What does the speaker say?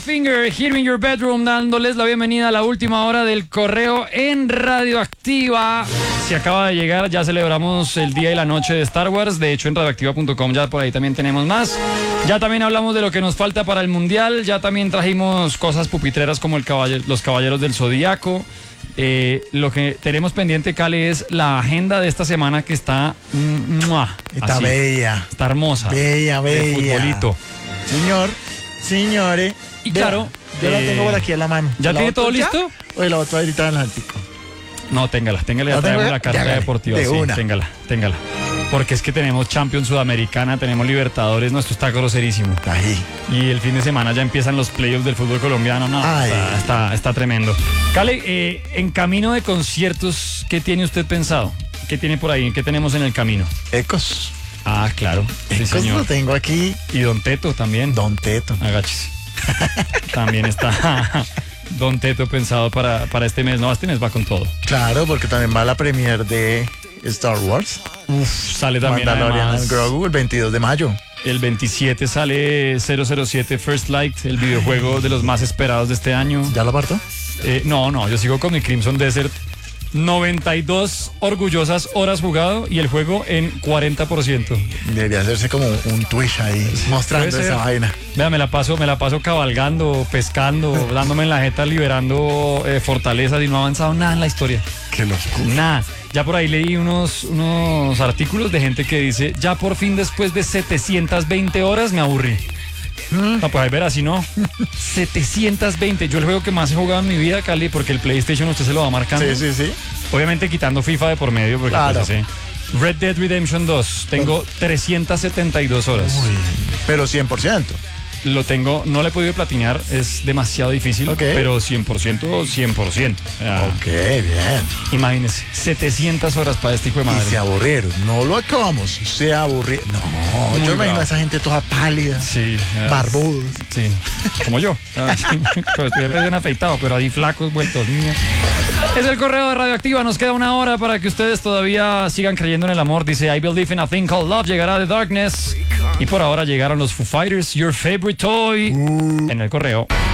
Badfinger, Here in Your Bedroom, dándoles la bienvenida a la última hora del correo en Radioactiva. Si acaba de llegar, ya celebramos el día y la noche de Star Wars. De hecho, en radioactiva.com ya por ahí también tenemos más. Ya también hablamos de lo que nos falta para el Mundial. Ya también trajimos cosas pupitreras como los Caballeros del Zodíaco. Lo que tenemos pendiente, Cali, es la agenda de esta semana que está... Está así, bella. está hermosa. Bella, De bella. futbolito. Señores. Y claro, yo la tengo por aquí a la mano. ¿Ya ¿La tiene boto todo ya? listo? ¿O la boto ahorita en Atlántico? No, téngala, ya ¿La traemos tengo? la carrera Hágale, deportiva. de Sí, una. téngala. Porque es que tenemos Champions Sudamericana, tenemos Libertadores, no, esto está groserísimo. Ahí. Y el fin de semana ya empiezan los playoffs del fútbol colombiano, no, Ay. está tremendo. Cale, en camino de conciertos, ¿qué tiene usted pensado? ¿Qué tiene por ahí? ¿Qué tenemos en el camino? Ecos. Ah, claro, sí Ecos lo señor. tengo aquí. Y Don Teto también. Don Teto. Agáchese. También está Don Teto pensado para este mes. No, este mes va con todo. Claro, porque también va la premier de Star Wars. Sale también Mandalorian además, and Grogu el 22 de mayo. el 27 sale 007 First Light, el videojuego de los más esperados de este año. ¿Ya lo apartó? No, yo sigo con mi Crimson Desert. 92 orgullosas horas jugado y el juego en 40%. Debería hacerse como un Twitch ahí, mostrando Puede ser. esa vaina. Vea, me la paso cabalgando, pescando, dándome en la jeta, liberando fortalezas y no ha avanzado nada en la historia. Qué locura. Nada. Ya por ahí leí unos artículos de gente que dice, ya por fin después de 720 horas me aburrí. No, pues ahí verás, si no. 720. Yo el juego que más he jugado en mi vida, Cali, porque el PlayStation usted se lo va marcando. Sí. Obviamente quitando FIFA de por medio, porque Claro. pues, así. Red Dead Redemption 2, tengo 372 horas. Uy, pero 100%. Lo tengo, no le he podido platinar, es demasiado difícil, Ok. pero 100%. O sea, Ok, bien. imagínese, 700 horas para este hijo de Y madre. se aburrieron. No lo acabamos. Se aburrieron. No, Muy yo me imagino bravo. a esa gente toda pálida, Sí, barbudos. sí, como yo. Pero estoy recién afeitado, pero ahí flacos, vueltos niños. Es el correo de Radioactiva, nos queda una hora para que ustedes todavía sigan creyendo en el amor. Dice, I believe in a thing called love, llegará The Darkness. Y por ahora llegaron los Foo Fighters, Your Favorite Toy, en el correo.